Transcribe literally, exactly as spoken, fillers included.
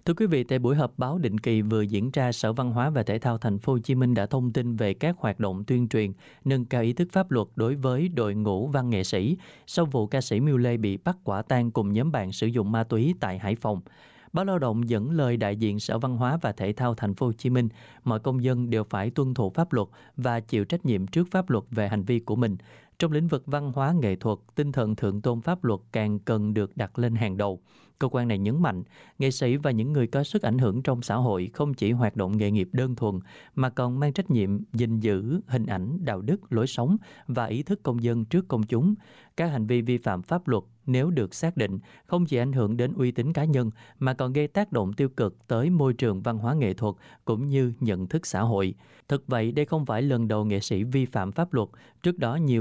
Thưa quý vị, tại buổi họp báo định kỳ vừa diễn ra, Sở Văn hóa và Thể thao Thành phố Hồ Chí Minh đã thông tin về các hoạt động tuyên truyền, nâng cao ý thức pháp luật đối với đội ngũ văn nghệ sĩ sau vụ ca sĩ Miu Lê bị bắt quả tang cùng nhóm bạn sử dụng ma túy tại Hải Phòng. Báo Lao động dẫn lời đại diện Sở Văn hóa và Thể thao Thành phố Hồ Chí Minh, mọi công dân đều phải tuân thủ pháp luật và chịu trách nhiệm trước pháp luật về hành vi của mình. Trong lĩnh vực văn hóa nghệ thuật, tinh thần thượng tôn pháp luật càng cần được đặt lên hàng đầu. Cơ quan này nhấn mạnh, nghệ sĩ và những người có sức ảnh hưởng trong xã hội không chỉ hoạt động nghề nghiệp đơn thuần, mà còn mang trách nhiệm gìn giữ hình ảnh, đạo đức, lối sống và ý thức công dân trước công chúng. Các hành vi vi phạm pháp luật nếu được xác định không chỉ ảnh hưởng đến uy tín cá nhân mà còn gây tác động tiêu cực tới môi trường văn hóa nghệ thuật cũng như nhận thức xã hội. Thực vậy, đây không phải lần đầu nghệ sĩ vi phạm pháp luật. Trước đó, nhiều